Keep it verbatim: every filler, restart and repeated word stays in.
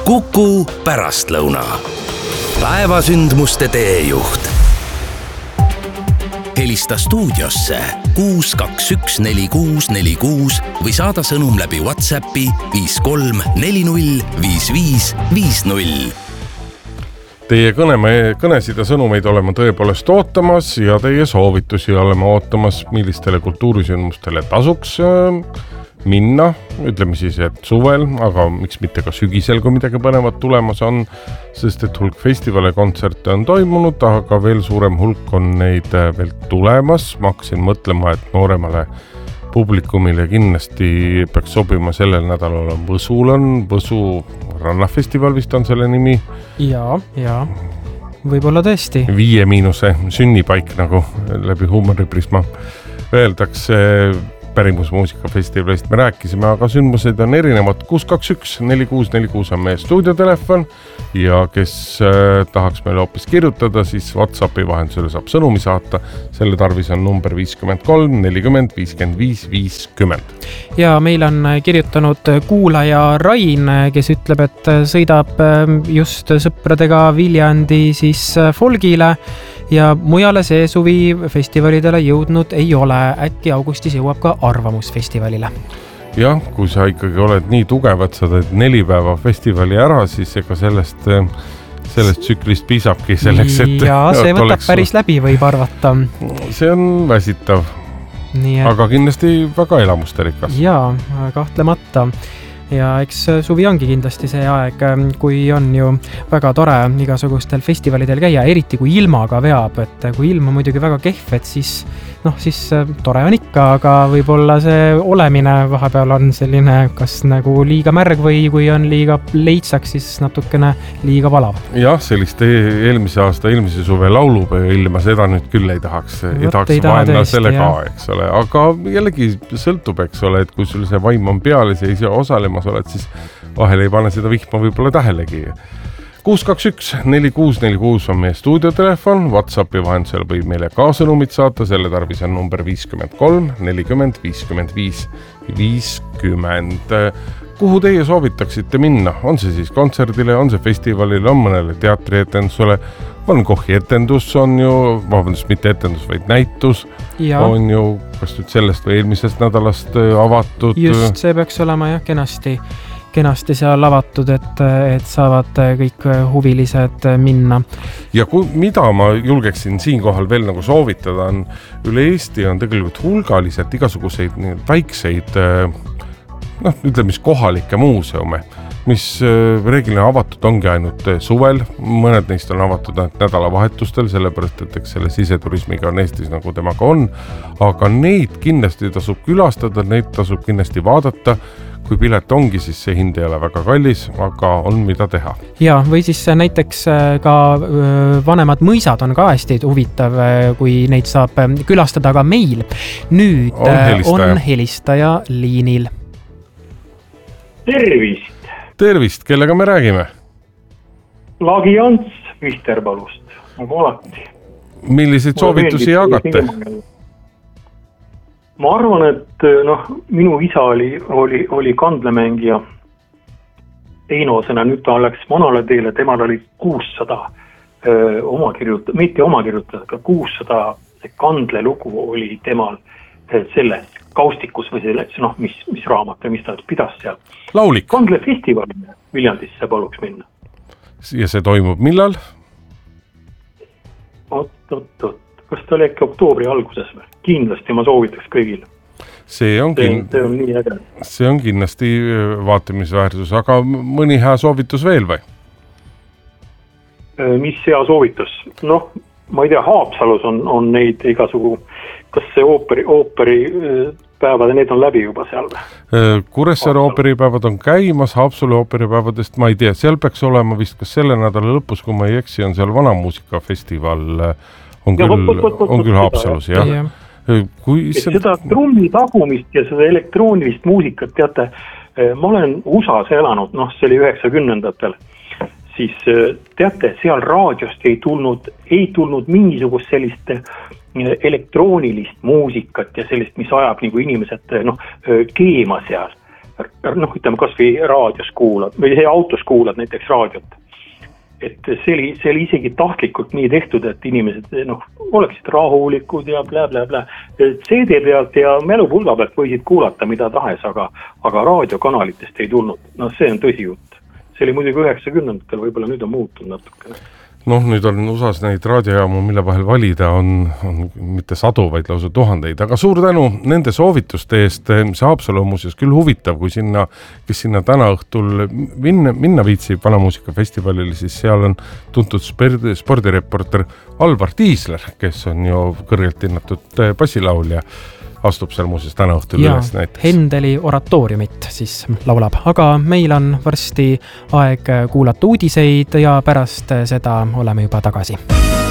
Kuku pärastlõuna. Päevasündmuste teejuht. Helista stuudiosse kuus kaks üks neli kuus neli kuus või saada sõnum läbi WhatsAppi viis kolm neli null viis viis viis null. Teie kõne, kõnesid ja sõnumeid oleme tõepoolest ootamas ja teie soovitusi oleme ootamas, millistele kultuurisündmustele tasuks minna, ütleme siis, et suvel, aga miks mitte ka sügisel, kui midagi põnevat tulemas on, sest et hulk festivale kontserte on toimunud, aga veel suurem hulk on neid veel tulemas. Ma hakkasin mõtlema, et nooremale publikumile kindlasti peaks sobima sellel nädalal on Võsul on, Võsu rannafestival vist on selle nimi. Jaa, jaa, võib-olla tõesti. Viie miinuse sünnipaik nagu läbi huumoriprisma öeldakse pärimusmuusikafestivalist me rääkisime, aga sündmused on erinevad. kuus kaks üks neli kuus neli kuus on meie stuudiotelefon ja kes äh, tahaks meile hoopis kirjutada, siis WhatsAppi vahendusele saab sõnumi saata. Selle tarvis on number viiskümmend kolm nelikümmend viiskümmend viis viiskümmend. Ja meil on kirjutanud kuulaja Rain, kes ütleb, et sõidab just sõpradega Viljandi siis Folgile ja mujale see suvi festivalidele jõudnud ei ole. Äkki augustis jõuab ka Arvamusfestivalile. Jah, kui sa ikkagi oled nii tugev, et sa teed neli päeva festivali ära, siis ega sellest, sellest tsüklist piisabki selleks, et... Ja see võtab oleks... päris läbi, võib arvata. See on väsitav, et... aga kindlasti väga elamustarikas. Jaa, kahtlemata. Ja eks suvi ongi kindlasti see aeg, kui on ju väga tore igasugustel festivalidel käia, eriti kui ilmaga veab, et kui ilm on muidugi väga kehv, et siis, noh, siis tore on ikka, aga võib-olla see olemine vahepeal on selline, kas nagu liiga märg või kui on liiga leitsaks, siis natukene liiga valav. Jah, sellist eelmise aasta, eelmise suve laulupäeva ilma, seda nüüd küll ei tahaks, ei tahaks ei taha vaenna tõesti, selle jah. Ka, eks ole, aga jällegi sõltub, eks ole, et kui sul see vaim on peal ja ei saa osalema oled, siis vahel ei pane seda vihma võib-olla tähelegi. kuus kaks üks neli kuus neli kuus on meie stuudiotelefon, WhatsAppi vahendusel võib meile ka sõnumit saata, selle tarvis on number viiskümmend kolm nelikümmend viiskümmend viis viiskümmend. Kuhu teie soovitaksite minna? On see siis kontserdile, on see festivalile, on mõnele teatrietendusele, Van Goghi etendus on ju, vabandust, mitte etendus, vaid näitus, ja. On ju, kas nüüd sellest või eelmisest nädalast avatud? Just, see peaks olema jah, kenasti, kenasti seal avatud, et, et saavad kõik huvilised minna. Ja kui, mida ma julgeksin siinkohal veel nagu soovitada, on üle Eesti on tegelikult hulgaliselt igasuguseid väikseid, noh, ütleme mis kohalikke muuseume, mis reeglina avatud ongi ainult suvel, mõned neist on avatud nädalavahetustel, sellepärast, et eks selle siseturismiga on Eestis nagu temaga on, aga neid kindlasti tasub külastada, neid tasub kindlasti vaadata, kui pilet ongi, siis see hind ei ole väga kallis, aga on mida teha. Ja, või siis näiteks ka vanemad mõisad on ka hästi huvitav, kui neid saab külastada ka meil. Nüüd on helistaja, on helistaja liinil. Tervist! Tervist, kellega me räägime? Lagi Ants Visterpalust, nagu alati. Milliseid soovitusi jagate? Ma arvan, et noh, minu isa oli, oli, oli kandlemängija Einosena, nüüd ta läks manale teele, temal oli kuussada öö, oma kirjuta, mitte oma kirjutada, aga kuussada kandlelugu oli temal selles kaustikus või selles, noh, mis, mis raamat ja mis ta pidas seal. Laulik. Kandlefestival Viljandisse paluks minna. Ja see toimub millal? Oot, oot, oot. Kas ta oli äkki oktoobri alguses või? Kindlasti ma soovitaks kõigile. See on, kin... see, see on nii äge. See on kindlasti vaatamisväärsus, aga mõni hea soovitus veel või? Mis hea soovitus? Noh, ma ei tea, Haapsalus on, on neid igasugu, kas see ooperi, ooperi päevad ja need on läbi juba seal või? Kuressaare ooperipäevad on käimas, Haapsalu ooperipäevadest ma ei tea, seal peaks olema vist kas selle nädala lõpus, kui ma ei eksi, on seal vanamuusikafestival, on küll, ja, võt, võt, võt, on küll Haapsalus, jah. Ja. Kui see... Seda trummi tagumist ja seda elektroonilist muusikat, teate, ma olen U S A-s elanud, noh, see oli üheksakümnendatel, siis teate, seal raadiost ei tulnud, ei tulnud mingisugust sellist elektroonilist muusikat ja sellist, mis ajab nagu inimesed noh, keema seal. noh, ütleme kas või raadios kuulad või autos kuulad näiteks raadiot. Et see oli, see oli isegi tahtlikult nii tehtud, et inimesed noh, oleksid rahulikud ja blä, blä, blä. C D pealt ja mälupulga pealt võisid kuulata mida tahes, aga, aga raadiokanalitest ei tulnud. No see on tõsi jutt. See oli muidugi üheksakümnendatel, võib-olla nüüd on muutunud natukene. Noh, nüüd on U S A-s neid raadiojaamu, mille vahel valida on, on mitte sadu, vaid lausa tuhandeid, aga suur tänu nende soovituste eest. See Haapsalu on muuseas küll huvitav, kui sinna, kes sinna täna õhtul minna, minna viitsib vanamuusikafestivalil, siis seal on tuntud spordi, spordireporter Alvar Tiisler, kes on ju kõrgelt hinnatud bassilaulja. Astub seal muuseas täna õhtul ja üles näiteks. Hendeli oratooriumit siis laulab, aga meil on varsti aeg kuulata uudiseid ja pärast seda oleme juba tagasi.